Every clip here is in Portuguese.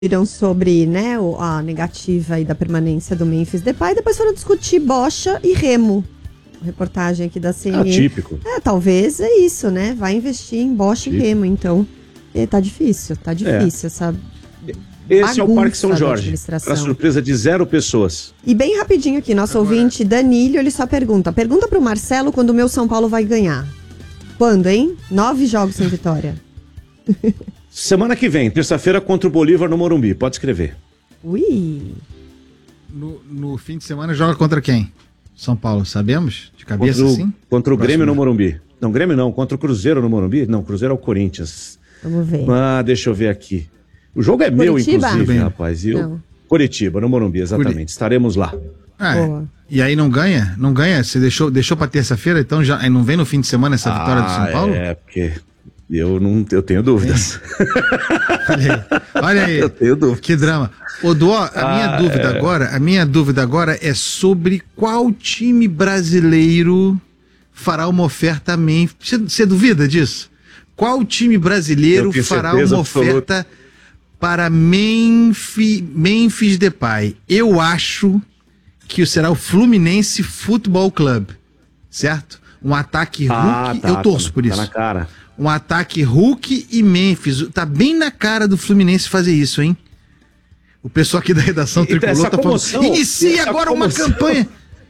sobre, né, a negativa aí da permanência do Memphis Depay, depois foram discutir bocha e Remo. Reportagem aqui da CNN. Típico. Talvez é isso, né? Vai investir em bocha e Remo, então tá difícil essa Esse é o Parque São Jorge, para surpresa de 0 pessoas. E bem rapidinho aqui, nosso ouvinte Danilo, ele só pergunta pro Marcelo quando o meu São Paulo vai ganhar. Quando, hein? 9 jogos sem vitória. Semana que vem, terça-feira, contra o Bolívar no Morumbi. Pode escrever. Ui. No fim de semana joga contra quem? São Paulo, sabemos? De cabeça, sim? Contra o Grêmio no Morumbi. Não, Grêmio não. Contra o Cruzeiro no Morumbi. Não, Cruzeiro é o Corinthians. Vamos ver. Deixa eu ver aqui. O jogo é meu, inclusive, rapaz. Curitiba, no Morumbi, exatamente. Estaremos lá. E aí não ganha? Não ganha? Você deixou pra terça-feira? Então já não vem no fim de semana essa vitória do São Paulo? Porque... Eu tenho dúvidas. Olha aí. Eu tenho dúvidas. Que drama. Dó, a minha dúvida agora é sobre qual time brasileiro fará uma oferta a Memphis. Você duvida disso? Qual time brasileiro fará uma oferta para Memphis Depay? Eu acho que será o Fluminense Futebol Clube, certo? Um ataque Hulk, eu torço por isso. Tá na cara. Um ataque Hulk e Memphis. Tá bem na cara do Fluminense fazer isso, hein? O pessoal aqui da redação tricolor tá falando. Inicia agora uma campanha.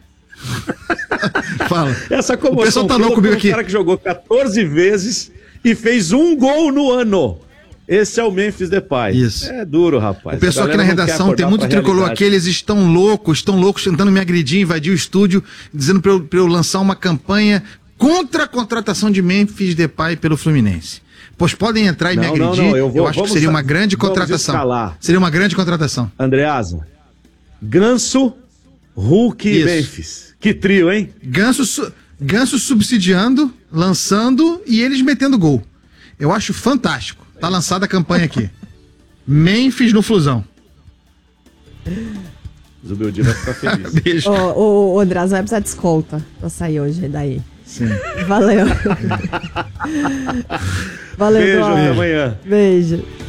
Fala. Essa comoção. O pessoal tá louco comigo aqui. Um cara que jogou 14 vezes e fez 1 gol no ano. Esse é o Memphis Depay. Isso. É duro, rapaz. O pessoal aqui na redação, tem muito tricolor aqui, eles estão loucos tentando me agredir, invadir o estúdio, dizendo pra eu lançar uma campanha contra a contratação de Memphis Depay pelo Fluminense. Pois podem entrar e me agredir. Eu acho que seria uma grande contratação. Seria uma grande contratação. Andreasa, Ganso, Hulk e Memphis. Que trio, hein? Ganso subsidiando, lançando e eles metendo gol. Eu acho fantástico. Tá lançada a campanha aqui. Memphis no Flusão. Zubeldi vai ficar feliz. Beijo. O András vai precisar de escolta pra sair hoje daí. Sim. Valeu. Valeu, Beijo, até amanhã. Beijo.